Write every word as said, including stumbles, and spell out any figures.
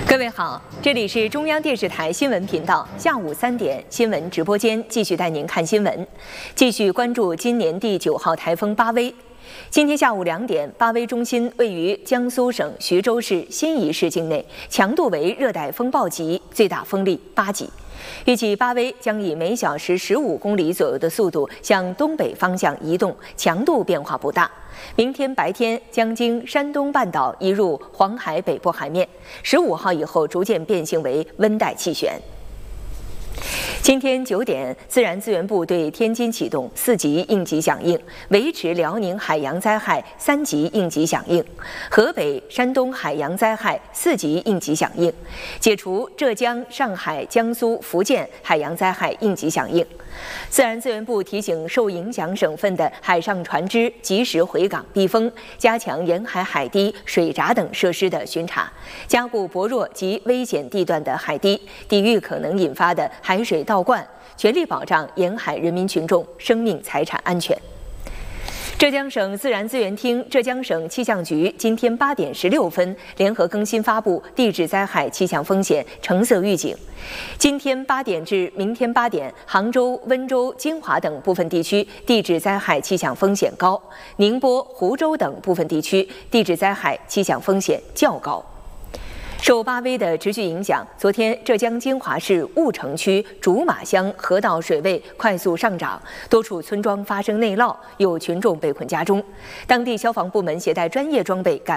各位好，这里是中央电视台新闻频道，下午三点新闻直播间继续带您看新闻，继续关注今年第九号台风巴威。今天下午两点，巴威中心位于江苏省徐州市新沂市境内，强度为热带风暴级，最大风力八级。预计巴威将以每小时十五公里左右的速度向东北方向移动，强度变化不大。明天白天将经山东半岛移入黄海北部海面，十五号以后逐渐变性为温带气旋。今天九点，自然资源部对天津启动四级应急响应，维持辽宁海洋灾害三级应急响应，河北、山东海洋灾害四级应急响应，解除浙江、上海、江苏、福建海洋灾害应急响应。自然资源部提醒受影响省份的海上船只及时回港避风，加强沿海海堤、水闸等设施的巡查，加固薄弱及危险地段的海堤，抵御可能引发的海水倒灌，全力保障沿海人民群众生命财产安全。浙江省自然资源厅、浙江省气象局今天八点十六分联合更新发布地质灾害气象风险橙色预警。今天八点至明天八点，杭州、温州、金华等部分地区地质灾害气象风险高；宁波、湖州等部分地区地质灾害气象风险较高。受巴威的持续影响，昨天浙江金华市婺城区竹马乡河道水位快速上涨，多处村庄发生内涝，有群众被困家中。当地消防部门携带专业装备赶